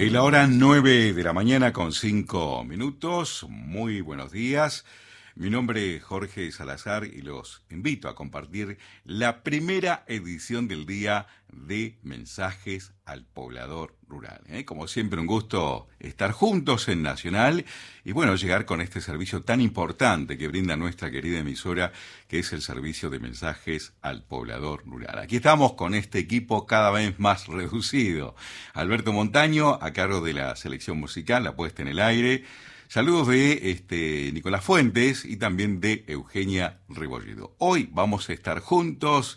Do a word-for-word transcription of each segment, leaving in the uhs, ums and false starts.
Es la hora nueve de la mañana con cinco minutos. Muy buenos días. Mi nombre es Jorge Salazar y los invito a compartir la primera edición del día de Mensajes al Poblador Rural. ¿eh? Como siempre, un gusto estar juntos en Nacional y bueno, llegar con este servicio tan importante que brinda nuestra querida emisora, que es el servicio de Mensajes al Poblador Rural. Aquí estamos con este equipo cada vez más reducido. Alberto Montaño, a cargo de la selección musical, la puesta en el aire. Saludos de este, Nicolás Fuentes y también de Eugenia Rebolledo. Hoy vamos a estar juntos,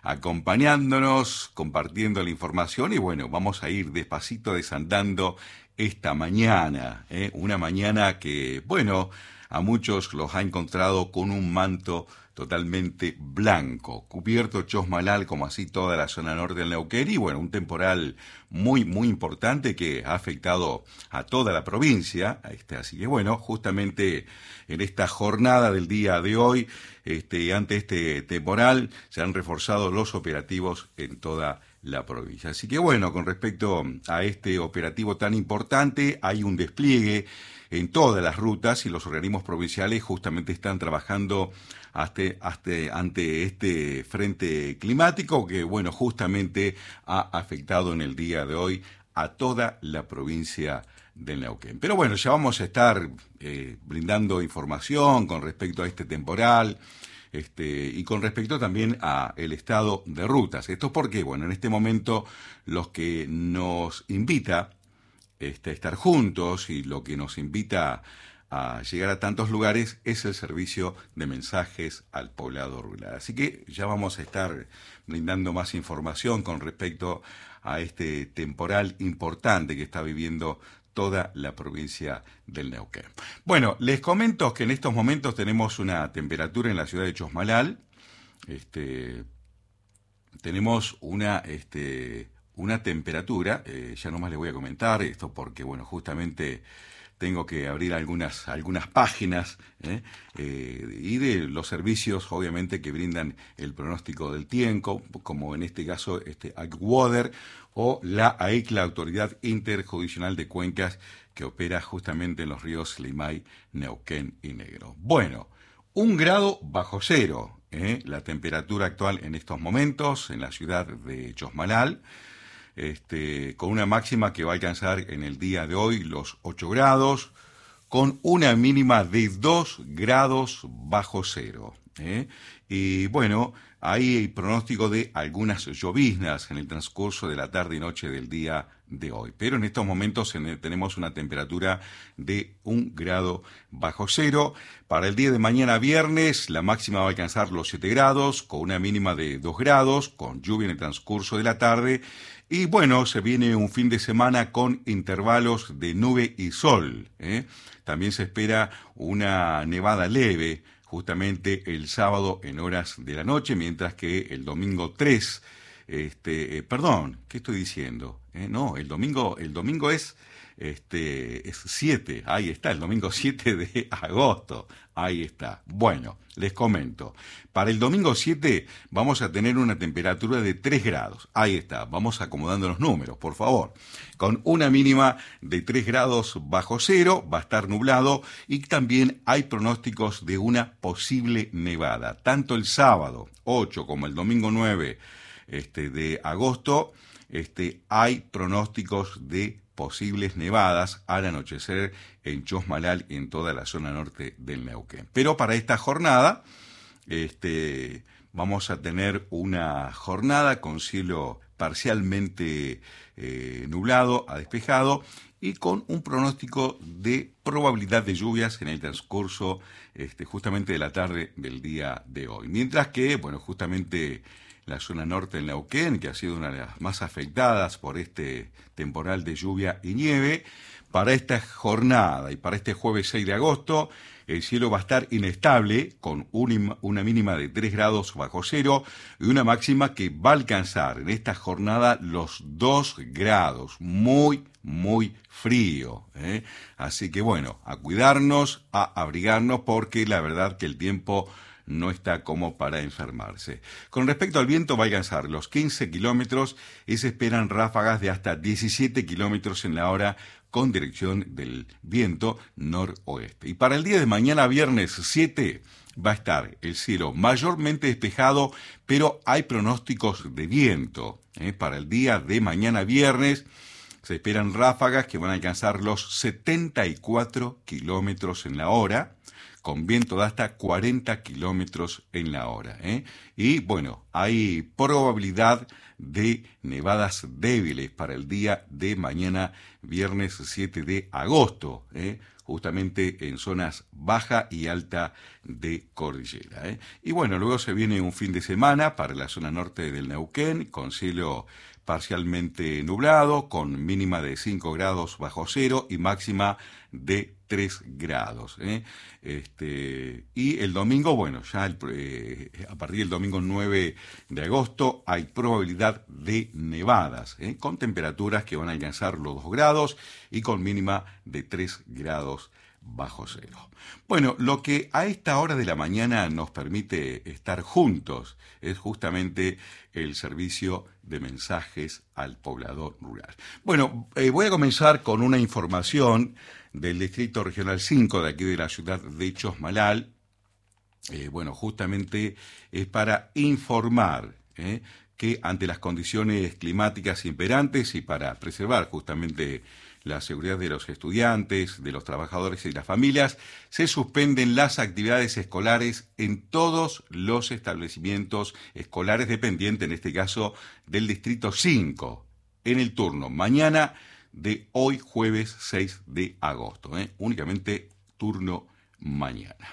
acompañándonos, compartiendo la información y bueno, vamos a ir despacito desandando esta mañana. ¿eh? Una mañana que, bueno, a muchos los ha encontrado con un manto totalmente blanco, cubierto chosmalal como así toda la zona norte del Neuquén y bueno, un temporal muy muy importante que ha afectado a toda la provincia, este, así que bueno, justamente en esta jornada del día de hoy, este, ante este temporal, se han reforzado los operativos en toda la provincia. Así que bueno, con respecto a este operativo tan importante, hay un despliegue en todas las rutas y los organismos provinciales justamente están trabajando hasta, hasta, ante este frente climático que, bueno, justamente ha afectado en el día de hoy a toda la provincia del Neuquén. Pero bueno, ya vamos a estar eh, brindando información con respecto a este temporal este, y con respecto también a el estado de rutas. Esto es porque, bueno, en este momento los que nos invita Este, estar juntos y lo que nos invita a llegar a tantos lugares es el servicio de Mensajes al Poblador Rural. Así que ya vamos a estar brindando más información con respecto a este temporal importante que está viviendo toda la provincia del Neuquén. Bueno, les comento que en estos momentos tenemos una temperatura en la ciudad de Chosmalal. Este, tenemos una... Este, Una temperatura, eh, ya nomás les voy a comentar esto porque, bueno, justamente tengo que abrir algunas, algunas páginas ¿eh? Eh, y de los servicios, obviamente, que brindan el pronóstico del tiempo, como en este caso este AcWeather o la A E C, la Autoridad Interjurisdiccional de Cuencas, que opera justamente en los ríos Limay, Neuquén y Negro. Bueno, un grado bajo cero, ¿eh? la temperatura actual en estos momentos en la ciudad de Chosmalal. Este, con una máxima que va a alcanzar en el día de hoy los ocho grados, con una mínima de dos grados bajo cero. ¿eh? Y bueno, hay pronóstico de algunas lloviznas en el transcurso de la tarde y noche del día de hoy. Pero en estos momentos tenemos una temperatura de un grado bajo cero. Para el día de mañana viernes, la máxima va a alcanzar los siete grados, con una mínima de dos grados, con lluvia en el transcurso de la tarde. Y bueno, se viene un fin de semana con intervalos de nube y sol. ¿eh? También se espera una nevada leve, justamente el sábado en horas de la noche, mientras que el domingo tres, este, eh, perdón, ¿qué estoy diciendo? ¿Eh? No, el domingo, el domingo es, este, es siete, ahí está, el domingo siete de agosto, ahí está. Bueno, les comento, para el domingo siete vamos a tener una temperatura de tres grados, ahí está, vamos acomodando los números, por favor, con una mínima de tres grados bajo cero, va a estar nublado y también hay pronósticos de una posible nevada, tanto el sábado ocho como el domingo nueve este, de agosto, este, hay pronósticos de posibles nevadas al anochecer en Chosmalal y en toda la zona norte del Neuquén. Pero para esta jornada este, vamos a tener una jornada con cielo parcialmente eh, nublado a despejado y con un pronóstico de probabilidad de lluvias en el transcurso este, justamente de la tarde del día de hoy. Mientras que, bueno, justamente la zona norte del Neuquén, que ha sido una de las más afectadas por este temporal de lluvia y nieve, para esta jornada y para este jueves seis de agosto, el cielo va a estar inestable, con un, una mínima de tres grados bajo cero y una máxima que va a alcanzar en esta jornada los dos grados, muy, muy frío. ¿eh? Así que bueno, a cuidarnos, a abrigarnos, porque la verdad que el tiempo no está como para enfermarse. Con respecto al viento, va a alcanzar los quince kilómetros y se esperan ráfagas de hasta diecisiete kilómetros en la hora con dirección del viento noroeste. Y para el día de mañana, viernes siete, va a estar el cielo mayormente despejado, pero hay pronósticos de viento. ¿eh? Para el día de mañana viernes se esperan ráfagas que van a alcanzar los setenta y cuatro kilómetros en la hora, con viento de hasta cuarenta kilómetros en la hora. ¿eh? Y bueno, hay probabilidad de nevadas débiles para el día de mañana, viernes siete de agosto, ¿eh? justamente en zonas baja y alta de cordillera. ¿eh? Y bueno, luego se viene un fin de semana para la zona norte del Neuquén, con cielo parcialmente nublado, con mínima de cinco grados bajo cero y máxima de tres grados. ¿eh? Este, y el domingo, bueno, ya el, eh, a partir del domingo nueve de agosto hay probabilidad de nevadas, ¿eh? con temperaturas que van a alcanzar los dos grados y con mínima de tres grados bajo cero. Bueno, lo que a esta hora de la mañana nos permite estar juntos es justamente el servicio de mensajes al poblador rural. Bueno, eh, voy a comenzar con una información del Distrito Regional cinco de aquí de la ciudad de Chosmalal. Eh, bueno, justamente es para informar eh, que ante las condiciones climáticas imperantes y para preservar justamente la seguridad de los estudiantes, de los trabajadores y las familias, se suspenden las actividades escolares en todos los establecimientos escolares dependientes, en este caso del Distrito cinco, en el turno mañana de hoy, jueves seis de agosto. ¿eh? Únicamente turno mañana.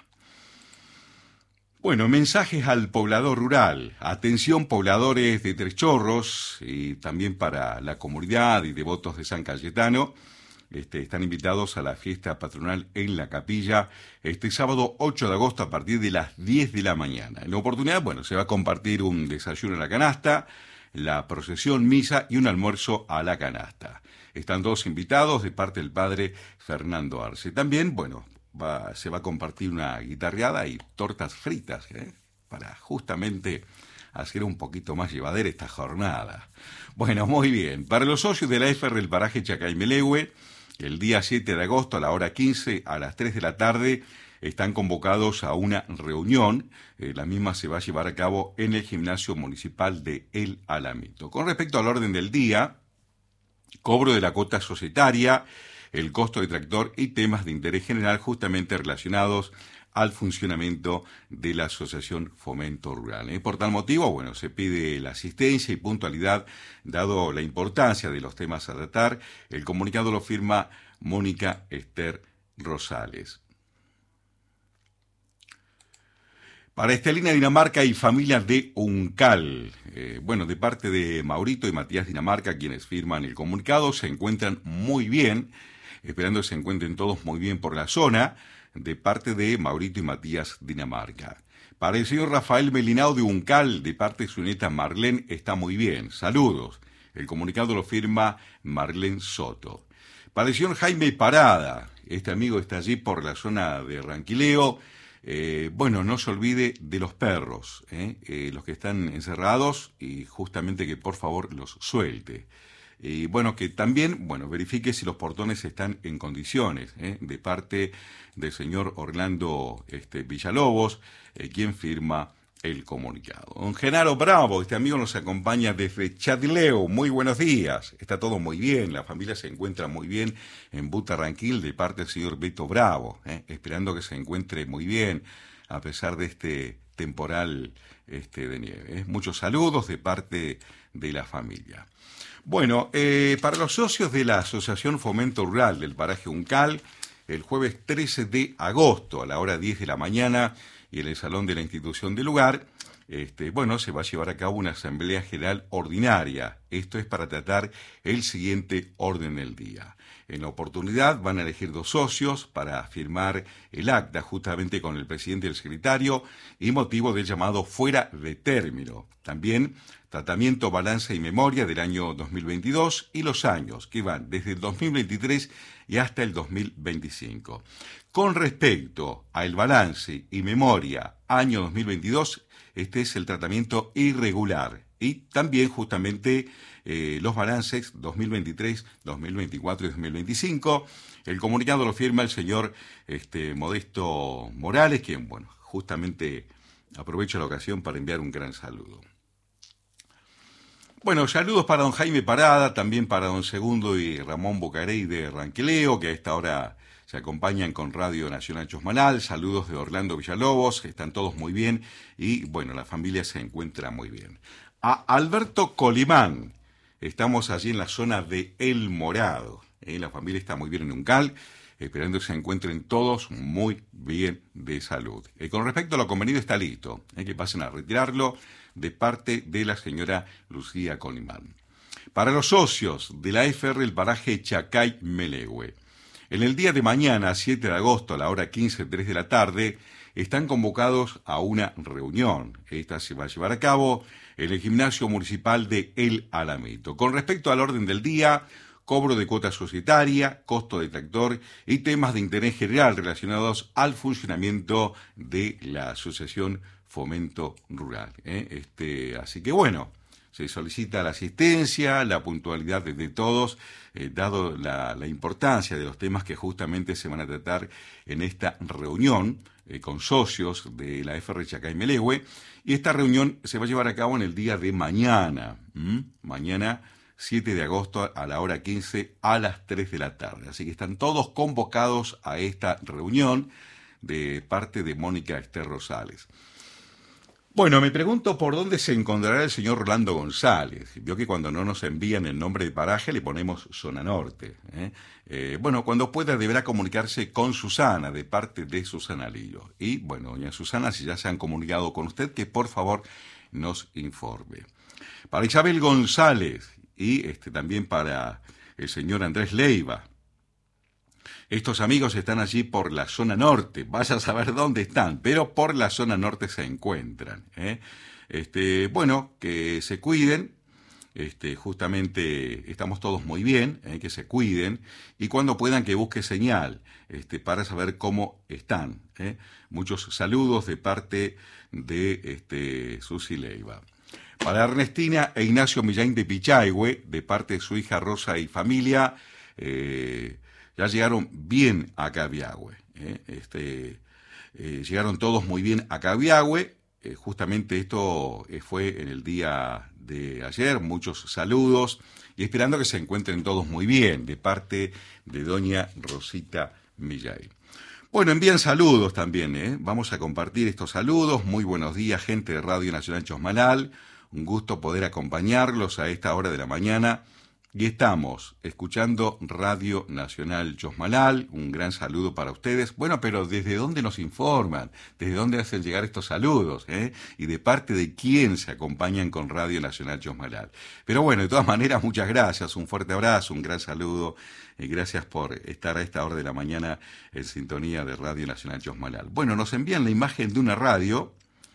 Bueno, mensajes al poblador rural. Atención, pobladores de Tres Chorros y también para la comunidad y devotos de San Cayetano. Este, están invitados a la fiesta patronal en la capilla este sábado ocho de agosto a partir de las diez de la mañana. En la oportunidad, bueno, se va a compartir un desayuno a la canasta, la procesión, misa y un almuerzo a la canasta. Están todos invitados de parte del padre Fernando Arce. También, bueno, Va, se va a compartir una guitarreada y tortas fritas, ¿eh? para justamente hacer un poquito más llevadera esta jornada. Bueno, muy bien. Para los socios de la F R del paraje Chacaimelehue, el día siete de agosto a la hora quince, a las tres de la tarde, están convocados a una reunión. Eh, la misma se va a llevar a cabo en el gimnasio municipal de El Alamito. Con respecto al orden del día, cobro de la cuota societaria, el costo de tractor y temas de interés general justamente relacionados al funcionamiento de la Asociación Fomento Rural. ¿eh? Por tal motivo, bueno, se pide la asistencia y puntualidad, dado la importancia de los temas a tratar. El comunicado lo firma Mónica Esther Rosales. Para Estelina Dinamarca y familias de Uncal, eh, bueno, de parte de Maurito y Matías Dinamarca, quienes firman el comunicado, se encuentran muy bien, esperando que se encuentren todos muy bien por la zona, de parte de Maurito y Matías Dinamarca. Para el señor Rafael Melinao de Uncal, de parte de su nieta Marlene, está muy bien. Saludos. El comunicado lo firma Marlene Soto. Para el señor Jaime Parada, este amigo está allí por la zona de Ranquileo. Eh, bueno, no se olvide de los perros, ¿eh? Eh, los que están encerrados, y justamente que por favor los suelte. Y bueno, que también, bueno, verifique si los portones están en condiciones, ¿eh? de parte del señor Orlando este, Villalobos, eh, quien firma el comunicado. Don Genaro Bravo, este amigo nos acompaña desde Chadileo. Muy buenos días. Está todo muy bien, la familia se encuentra muy bien en Butarranquil, de parte del señor Beto Bravo, ¿eh? esperando que se encuentre muy bien a pesar de este temporal este, de nieve. ¿eh? Muchos saludos de parte de la familia. Bueno, eh, para los socios de la Asociación Fomento Rural del paraje Uncal, el jueves trece de agosto a la hora diez de la mañana y en el salón de la institución del lugar, este, bueno, se va a llevar a cabo una asamblea general ordinaria. Esto es para tratar el siguiente orden del día. En la oportunidad van a elegir dos socios para firmar el acta justamente con el presidente y el secretario y motivo del llamado fuera de término. También tratamiento, balance y memoria del año dos mil veintidós y los años que van desde el dos mil veintitrés y hasta el dos mil veinticinco. Con respecto al balance y memoria año dos mil veintidós. Este es el tratamiento irregular. Y también justamente eh, los balances dos mil veintitrés, dos mil veinticuatro y dos mil veinticinco. El comunicado lo firma el señor este, Modesto Morales, quien, bueno, justamente aprovecho la ocasión para enviar un gran saludo. Bueno, saludos para don Jaime Parada, también para don Segundo y Ramón Bocarey de Ranqueleo, que a esta hora se acompañan con Radio Nacional Chosmalal. Saludos de Orlando Villalobos, están todos muy bien y, bueno, la familia se encuentra muy bien. A Alberto Colimán, estamos allí en la zona de El Morado. ¿eh? La familia está muy bien en Uncal, esperando que se encuentren todos muy bien de salud. Eh, con respecto a lo convenido, está listo, ¿eh? que pasen a retirarlo de parte de la señora Lucía Colimán. Para los socios de la F R El Paraje Chacay-Melegüe, en el día de mañana, siete de agosto, a la hora quince, tres de la tarde, están convocados a una reunión. Esta se va a llevar a cabo en el gimnasio municipal de El Alamito. Con respecto al orden del día, cobro de cuota societaria, costo de tractor y temas de interés general relacionados al funcionamiento de la Asociación Fomento Rural. ¿eh? Este, así que bueno, se solicita la asistencia, la puntualidad de, de todos, eh, dado la, la importancia de los temas que justamente se van a tratar en esta reunión eh, con socios de la F R Chacay-Melegüe. Y esta reunión se va a llevar a cabo en el día de mañana, ¿m? mañana siete de agosto a la hora quince a las tres de la tarde. Así que están todos convocados a esta reunión de parte de Mónica Esther Rosales. Bueno, me pregunto por dónde se encontrará el señor Orlando González. Vio que cuando no nos envían el nombre de paraje le ponemos zona norte. ¿eh? Eh, bueno, cuando pueda deberá comunicarse con Susana, de parte de Susana Lillo. Y bueno, doña Susana, si ya se han comunicado con usted, que por favor nos informe. Para Isabel González y este, también para el señor Andrés Leiva. Estos amigos están allí por la zona norte, vaya a saber dónde están, pero por la zona norte se encuentran. ¿eh? Este, bueno, que se cuiden, este, justamente estamos todos muy bien, ¿eh? que se cuiden, y cuando puedan que busque señal este, para saber cómo están. ¿eh? Muchos saludos de parte de este, Susi Leiva. Para Ernestina e Ignacio Millán de Pichahue, de parte de su hija Rosa y familia, eh, ya llegaron bien a Cabiahue. ¿eh? Este, eh, llegaron todos muy bien a Cabiahue. Eh, justamente esto eh, fue en el día de ayer. Muchos saludos y esperando que se encuentren todos muy bien de parte de doña Rosita Millay. Bueno, envían saludos también. ¿eh? Vamos a compartir estos saludos. Muy buenos días, gente de Radio Nacional Chosmalal. Un gusto poder acompañarlos a esta hora de la mañana. Y estamos escuchando Radio Nacional Chosmalal, un gran saludo para ustedes. Bueno, pero ¿desde dónde nos informan? ¿Desde dónde hacen llegar estos saludos? ¿eh? ¿Y de parte de quién se acompañan con Radio Nacional Chosmalal? Pero bueno, de todas maneras, muchas gracias, un fuerte abrazo, un gran saludo. Y gracias por estar a esta hora de la mañana en sintonía de Radio Nacional Chosmalal. Bueno, nos envían la imagen de una radio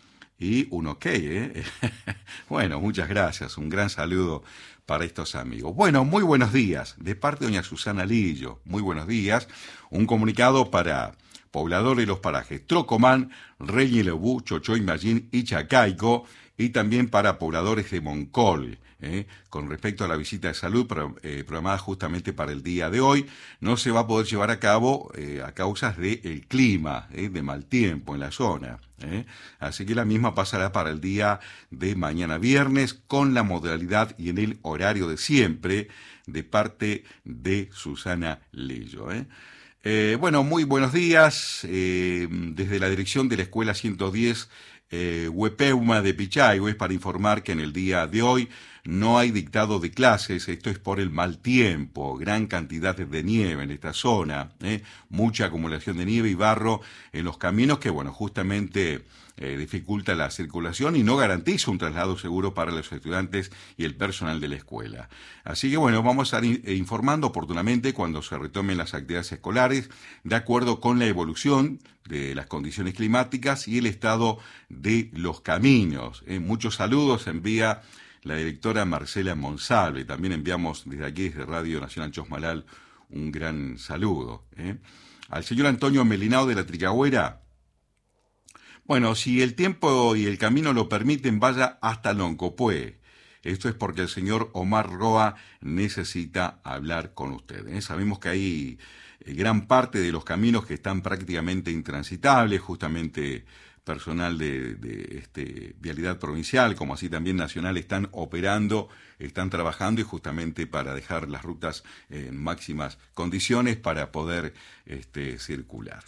y un ok, ¿eh? Bueno, muchas gracias, un gran saludo para estos amigos. Bueno, muy buenos días, de parte de doña Susana Lillo, muy buenos días. Un comunicado para pobladores de los parajes Trocomán, Reñelebú, Chochoy, Mallín y Chacaico, y también para pobladores de Moncol. ¿eh? Con respecto a la visita de salud pro, eh, programada justamente para el día de hoy, no se va a poder llevar a cabo eh, a causas del clima, ¿eh? de mal tiempo en la zona. ¿eh? Así que la misma pasará para el día de mañana viernes con la modalidad y en el horario de siempre de parte de Susana Lillo. ¿eh? Eh, bueno, muy buenos días. Eh, desde la dirección de la Escuela ciento diez eh, Huepeuma de Pichahue, para informar que en el día de hoy no hay dictado de clases. Esto es por el mal tiempo, gran cantidad de nieve en esta zona, ¿eh? mucha acumulación de nieve y barro en los caminos que, bueno, justamente eh, dificulta la circulación y no garantiza un traslado seguro para los estudiantes y el personal de la escuela. Así que, bueno, vamos a ir informando oportunamente cuando se retomen las actividades escolares, de acuerdo con la evolución de las condiciones climáticas y el estado de los caminos. ¿eh? Muchos saludos envía la directora Marcela Monsalve. También enviamos desde aquí, desde Radio Nacional Chosmalal, un gran saludo. ¿eh? Al señor Antonio Melinao de la Tricagüera. Bueno, si el tiempo y el camino lo permiten, vaya hasta Loncopué. Esto es porque el señor Omar Roa necesita hablar con ustedes. ¿eh? Sabemos que hay eh, gran parte de los caminos que están prácticamente intransitables, justamente personal de, de este, Vialidad Provincial, como así también Nacional, están operando, están trabajando y justamente para dejar las rutas en máximas condiciones para poder este, circular.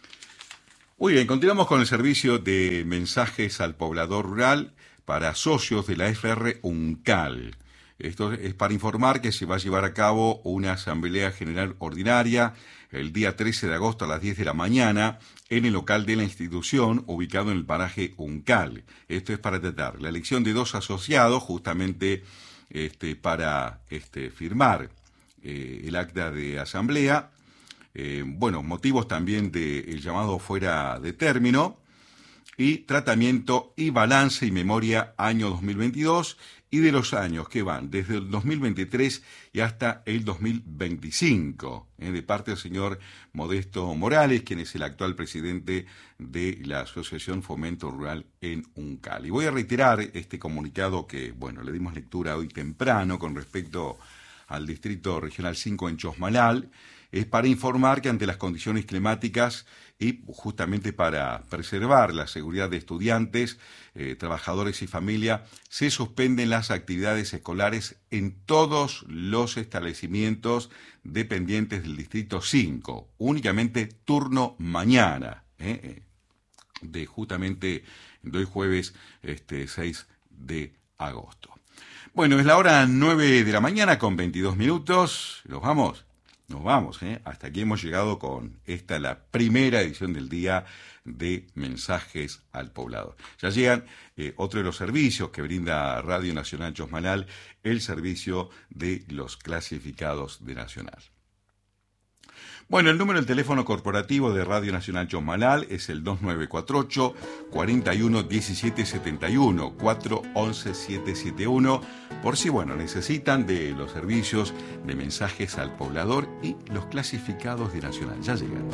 Muy bien, continuamos con el servicio de mensajes al poblador rural para socios de la F R UNCAL. Esto es para informar que se va a llevar a cabo una asamblea general ordinaria el día trece de agosto a las diez de la mañana en el local de la institución ubicado en el paraje UNCAL. Esto es para tratar la elección de dos asociados justamente este, para este, firmar eh, el acta de asamblea. Eh, bueno, motivos también del llamado fuera de término y tratamiento y balance y memoria año dos mil veintidós y de los años que van desde el dos mil veintitrés y hasta el dos mil veinticinco, eh, de parte del señor Modesto Morales, quien es el actual presidente de la Asociación Fomento Rural en UNCAL. Y voy a reiterar este comunicado que, bueno, le dimos lectura hoy temprano con respecto al Distrito Regional cinco en Chosmalal, es para informar que ante las condiciones climáticas y justamente para preservar la seguridad de estudiantes, eh, trabajadores y familia, se suspenden las actividades escolares en todos los establecimientos dependientes del Distrito cinco, únicamente turno mañana, eh, de justamente de hoy jueves este, seis de agosto. Bueno, es la hora nueve de la mañana con veintidós minutos, ¿nos vamos? Nos vamos, ¿eh? Hasta aquí hemos llegado con esta, la primera edición del día de Mensajes al Poblador. Ya llegan eh, otro de los servicios que brinda Radio Nacional Chosmalal, el servicio de los clasificados de Nacional. Bueno, el número del teléfono corporativo de Radio Nacional Chosmalal es el dos nueve cuatro ocho, cuatro uno, uno siete siete uno, cuatro uno uno, siete siete uno, por si, bueno, necesitan de los servicios de mensajes al poblador y los clasificados de Nacional. Ya llegan.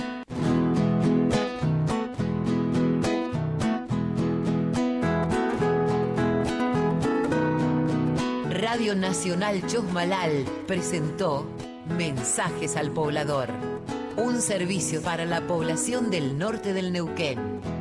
Radio Nacional Chosmalal presentó Mensajes al Poblador, un servicio para la población del norte del Neuquén.